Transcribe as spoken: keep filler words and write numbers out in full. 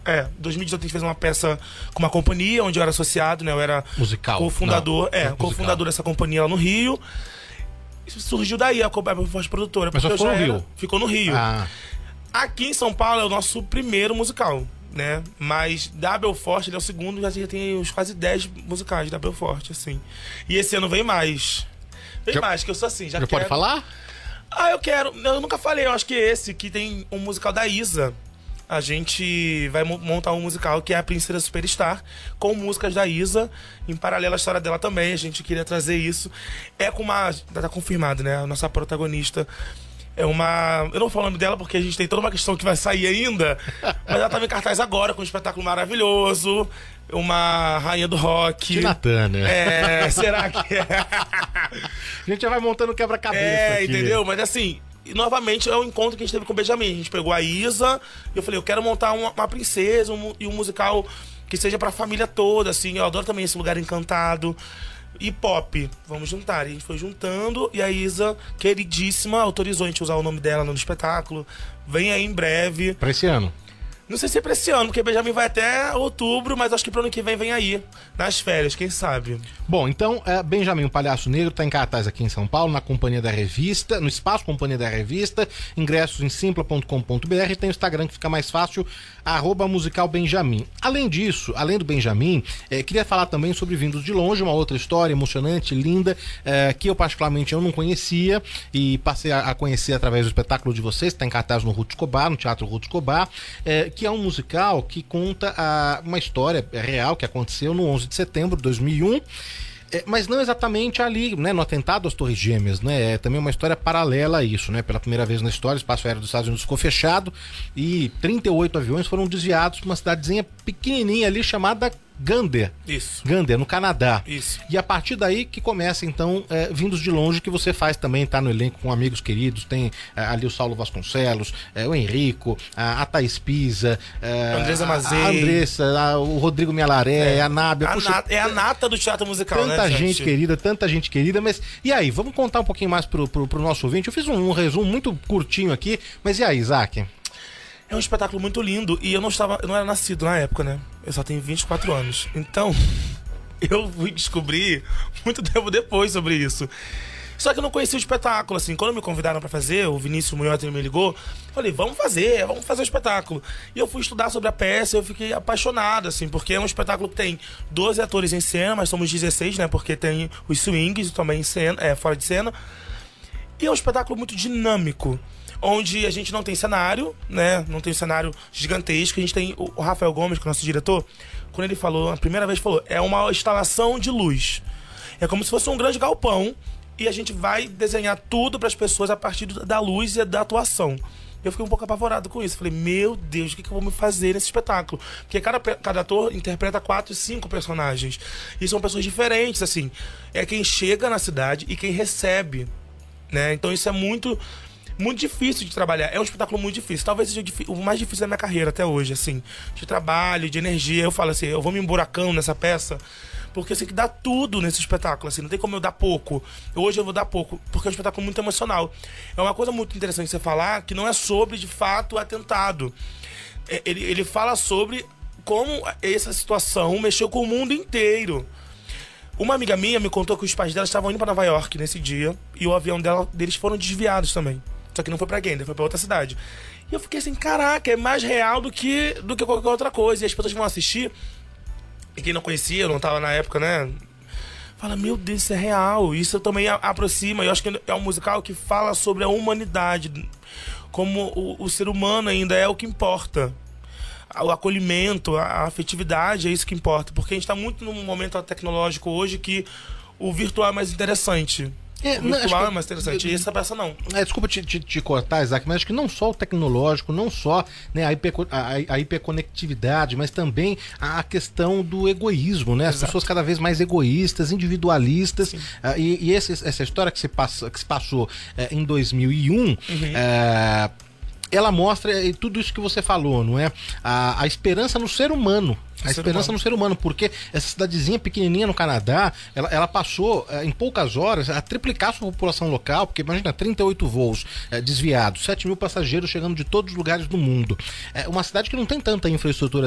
É, em dois mil e dezoito a gente fez uma peça com uma companhia, onde eu era associado, né? Eu era musical. cofundador, Não, é, musical. cofundador dessa companhia lá no Rio. Isso surgiu daí, a Belfor Forte produtora. Mas só ficou no era, Rio? Ficou no Rio. Ah. Aqui em São Paulo é o nosso primeiro musical, né? Mas da Belfor, ele é o segundo, já tem uns quase dez musicais da Belfor, assim. E esse ano vem mais. Vem Já, mais, que eu sou assim, já, já quero... pode falar? Ah, eu quero. Eu nunca falei, eu acho que esse, que tem um musical da Isa. A gente vai montar um musical que é a Princesa Superstar, com músicas da Isa, em paralelo à história dela também. A gente queria trazer isso. É com uma... Tá confirmado, né? A nossa protagonista é uma... Eu não vou falar o nome dela porque a gente tem toda uma questão que vai sair ainda, mas ela tá em cartaz agora, com um espetáculo maravilhoso. Uma rainha do rock. Tina Turner. É, será que é? A gente já vai montando quebra-cabeça É, aqui. entendeu? Mas assim... E novamente é o encontro que a gente teve com o Benjamin. A gente pegou a Isa e eu falei, eu quero montar uma, uma princesa um, e um musical que seja pra família toda, assim. Eu adoro também esse lugar encantado. E pop, vamos juntar. E a gente foi juntando e a Isa, queridíssima, autorizou a gente usar o nome dela no espetáculo. Vem aí em breve. Pra esse ano? Não sei se é pra esse ano, porque Benjamin vai até outubro, mas acho que pro ano que vem vem aí, nas férias, quem sabe. Bom, então, é, Benjamin, o Palhaço Negro, tá em cartaz aqui em São Paulo, na Companhia da Revista, no Espaço Companhia da Revista, ingressos em simpla ponto com ponto b r, tem o Instagram que fica mais fácil, arroba musical Benjamin. Além disso, além do Benjamin, é, queria falar também sobre Vindos de Longe, uma outra história emocionante, linda, é, que eu particularmente eu não conhecia e passei a, a conhecer através do espetáculo de vocês, tá em cartaz no Ruth Escobar, no Teatro Ruth Escobar, é, que é um musical que conta a, uma história real que aconteceu no onze de setembro de dois mil e um, é, mas não exatamente ali, né, no atentado às Torres Gêmeas, né, é também uma história paralela a isso, né, pela primeira vez na história o espaço aéreo dos Estados Unidos ficou fechado e trinta e oito aviões foram desviados para uma cidadezinha pequenininha ali chamada Gander. Isso. Gander, no Canadá. Isso. E a partir daí que começa, então, é, Vindos de Longe, que você faz também, tá no elenco com amigos queridos, tem é, ali o Saulo Vasconcelos, é, o Henrico, a, a Thaís Pisa, é, Andressa Mazei, a Andressa, a, o Rodrigo Mialaré, é, a Nábia. A Puxa, nata, é a nata do teatro musical, tanta né, gente? gente querida, tanta gente querida, mas e aí, vamos contar um pouquinho mais pro, pro, pro nosso ouvinte? Eu fiz um, um resumo muito curtinho aqui, mas e aí, Isaac? É um espetáculo muito lindo e eu não estava, eu não era nascido na época, né? Eu só tenho vinte e quatro anos. Então, eu fui descobrir muito tempo depois sobre isso. Só que eu não conhecia o espetáculo, assim. Quando me convidaram pra fazer, o Vinícius Munhoz me ligou, eu falei, vamos fazer, vamos fazer o espetáculo. E eu fui estudar sobre a peça e eu fiquei apaixonado, assim, porque é um espetáculo que tem doze atores em cena, mas somos dezesseis, né? Porque tem os swings também em cena, é, fora de cena. E é um espetáculo muito dinâmico, onde a gente não tem cenário, né? Não tem um cenário gigantesco. A gente tem o Rafael Gomes, que é o nosso diretor, quando ele falou, a primeira vez falou, é uma instalação de luz. É como se fosse um grande galpão e a gente vai desenhar tudo para as pessoas a partir da luz e da atuação. Eu fiquei um pouco apavorado com isso. Falei, meu Deus, o que, que eu vou me fazer nesse espetáculo? Porque cada, cada ator interpreta quatro, cinco personagens. E são pessoas diferentes, assim. É quem chega na cidade e quem recebe, né? Então isso é muito... muito difícil de trabalhar. É um espetáculo muito difícil. Talvez seja o mais difícil da minha carreira até hoje, assim. De trabalho, de energia. Eu falo assim, eu vou me emburacando nessa peça, porque eu sei que dá tudo nesse espetáculo, assim. Não tem como eu dar pouco. Hoje eu vou dar pouco, porque é um espetáculo muito emocional. É uma coisa muito interessante você falar, que não é sobre, de fato, o atentado. Ele, ele fala sobre como essa situação mexeu com o mundo inteiro. Uma amiga minha me contou que os pais dela estavam indo para Nova York nesse dia, e o avião dela, deles foram desviados também. Só que não foi pra Gander, foi pra outra cidade. E eu fiquei assim, caraca, é mais real do que, do que qualquer outra coisa. E as pessoas vão assistir, e quem não conhecia, não tava na época, né? Fala, meu Deus, isso é real. Isso também aproxima. Eu acho que é um musical que fala sobre a humanidade. Como o, o ser humano ainda é o que importa. O acolhimento, a afetividade é isso que importa. Porque a gente tá muito num momento tecnológico hoje que o virtual é mais interessante. É, o virtual não, é mais interessante, que, e essa peça não. É, desculpa te, te, te cortar, Isaac, mas acho que não só o tecnológico, não só, né, a, hiper, a, a hiperconectividade, mas também a questão do egoísmo, né? As Exato. Pessoas cada vez mais egoístas, individualistas. Uh, e e esse, essa história que se, passa, que se passou uh, em dois mil e um, uhum. uh, ela mostra tudo isso que você falou, não é? A, a esperança no ser humano. A esperança no ser humano, porque essa cidadezinha pequenininha no Canadá, ela, ela passou eh, em poucas horas a triplicar sua população local, porque imagina, trinta e oito voos eh, desviados, sete mil passageiros chegando de todos os lugares do mundo. É uma cidade que não tem tanta infraestrutura